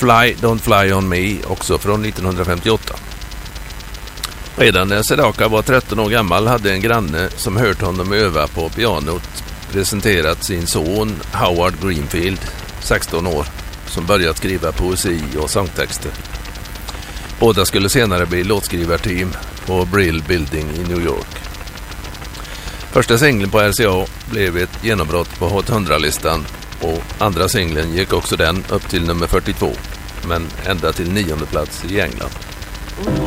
Fly Don't Fly On Me, också från 1958. Redan när Sedaka var 13 år gammal hade en granne som hört honom öva på pianot presenterat sin son Howard Greenfield, 16 år, som börjat skriva poesi och sångtexter. Båda skulle senare bli låtskrivarteam på Brill Building i New York. Första singeln på RCA blev ett genombrott på Hot 100-listan och andra singeln gick också den upp till nummer 42, men ända till 9:e plats i England.